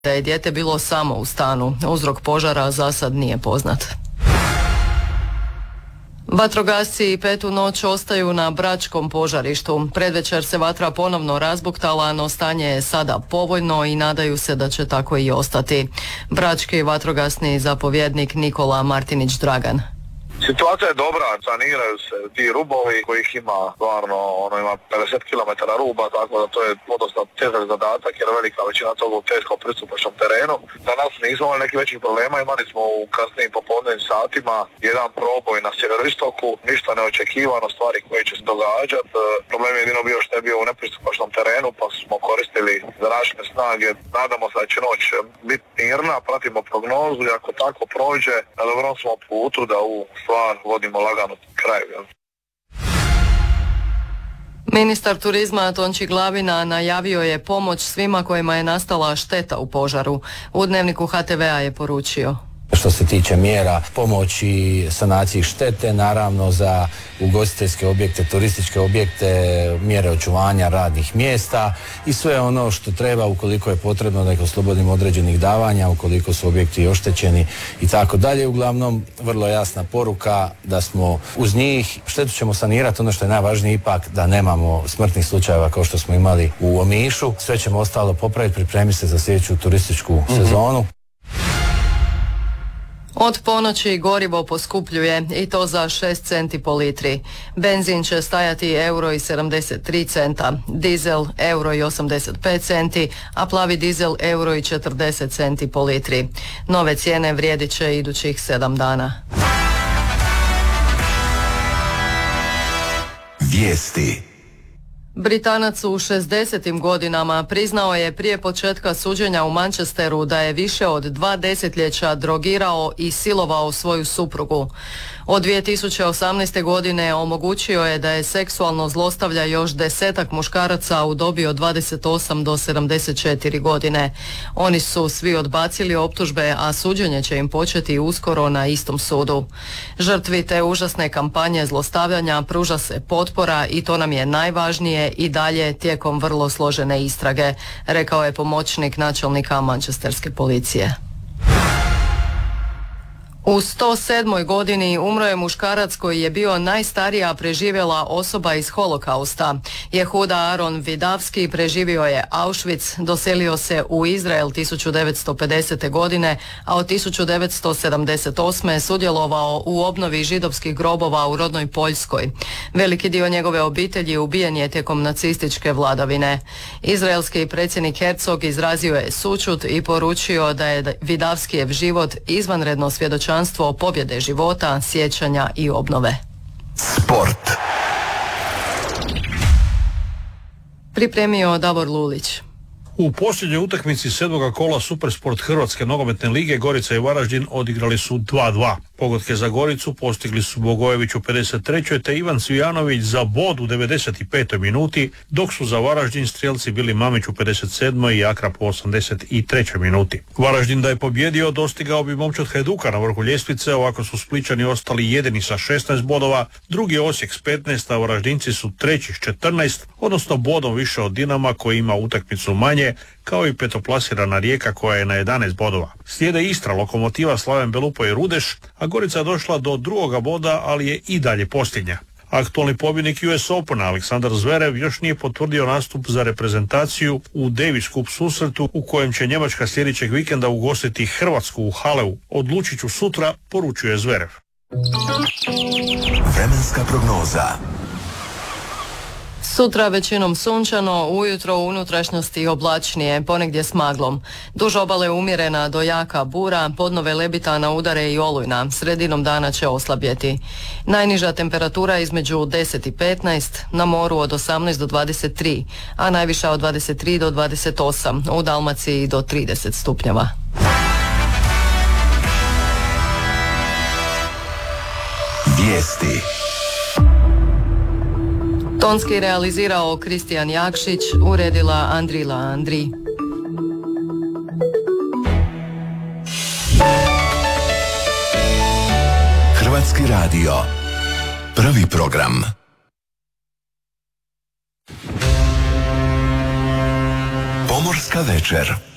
da je dijete bilo samo u stanu. Uzrok požara za sad nije poznat. Vatrogasci petu noć ostaju na Bračkom požarištu. Predvečer se vatra ponovno razbuktala, no stanje je sada povoljno i nadaju se da će tako i ostati. Brački vatrogasni zapovjednik Nikola Martinić Dragan. Situacija je dobra, saniraju se ti rubovi kojih ima stvarno, ima 50 km ruba, tako da to je podosta težak zadatak jer velika većina toga u teško pristupačnom terenu. Za nas nismo imali nekih većih problema, imali smo u kasnijim popodnevnim satima jedan proboj na sjeveroistoku, ništa neočekivano, stvari koje će se događati. Problem je jedino bio što je bio u nepristupačnom terenu, pa smo koristili zračne snage. Nadamo se da će noć biti mirna, pratimo prognozu i ako tako prođe, na dobrom smo putu da u stvar vodimo lagano kraju. Ministar turizma Tonči Glavina najavio je pomoć svima kojima je nastala šteta u požaru. U Dnevniku HTV-a je poručio: što se tiče mjera pomoći sanaciji štete, naravno za ugostiteljske objekte, turističke objekte, mjere očuvanja radnih mjesta i sve ono što treba ukoliko je potrebno da ih oslobodimo određenih davanja, ukoliko su objekti oštećeni i tako dalje. Uglavnom, vrlo jasna poruka da smo uz njih. Štetu ćemo sanirati, ono što je najvažnije ipak da nemamo smrtnih slučajeva kao što smo imali u Omišu. Sve ćemo ostalo popraviti, pripremiti se za sljedeću turističku sezonu. Od ponoći gorivo poskupljuje i to za 6 centi po litri. Benzin će stajati €1,73, dizel €1,85, a plavi dizel €1,40 po litri. Nove cijene vrijedit će idućih 7 dana. Vijesti. Britanac u 60. godinama priznao je prije početka suđenja u Manchesteru da je više od 2 desetljeća drogirao i silovao svoju suprugu. Od 2018. godine omogućio je da je seksualno zlostavlja još 10 muškaraca u dobi od 28 do 74 godine. Oni su svi odbacili optužbe, a suđenje će im početi uskoro na istom sudu. Žrtvi te užasne kampanje zlostavljanja pruža se potpora i to nam je najvažnije i dalje tijekom vrlo složene istrage, rekao je pomoćnik načelnika manchesterske policije. U 107. godini umro je muškarac koji je bio najstarija preživjela osoba iz holokausta. Jehuda Aron Vidavski preživio je Auschwitz, doselio se u Izrael 1950. godine, a od 1978. sudjelovao u obnovi židovskih grobova u rodnoj Poljskoj. Veliki dio njegove obitelji ubijen je tijekom nacističke vladavine. Izraelski predsjednik Herzog izrazio je sućut i poručio da je Vidavskijev život izvanredno svjedočanstvo pobjede života, sjećanja i obnove. Sport. Pripremio Davor Lulić. U posljednjoj utakmici 7. kola Supersport Hrvatske nogometne lige Gorica i Varaždin odigrali su 2:2. Pogodke za Goricu postigli su Bogojević u 53. te Ivan Cvijanović za bod u 95. minuti, dok su za Varaždin strijelci bili Mamić u 57. i Akrap u 83. minuti. Varaždin da je pobjedio dostigao bi momčad Hajduka na vrhu ljestvice, ovako su Splićani ostali jedini sa 16 bodova, drugi je Osijek s 15, a Varaždinci su treći s 14, odnosno bodom više od Dinama koji ima utakmicu manje, kao i petoplasirana Rijeka koja je na 11 bodova. Slijede Istra, Lokomotiva, Slaven Belupo i Rudeš, a Gorica je došla do drugoga boda, ali je i dalje posljednja. Aktualni pobjednik US Opena Aleksandar Zverev još nije potvrdio nastup za reprezentaciju u Davis Cup susretu u kojem će Njemačka sljedećeg vikenda ugostiti Hrvatsku u Haleu. Odlučit ću sutra, poručuje Zverev. Vremenska prognoza. Sutra većinom sunčano, ujutro u unutrašnjosti oblačnije, ponegdje s maglom. Duž obale umjerena do jaka bura, podnove lebitana udare i olujna, sredinom dana će oslabjeti. Najniža temperatura između 10 i 15, na moru od 18 do 23, a najviša od 23 do 28, u Dalmaciji do 30 stupnjeva. Vijesti. Tonski realizirao Kristijan Jakšić, uredila Andrila Andri. Hrvatski radio. Prvi program. Pomorska večer.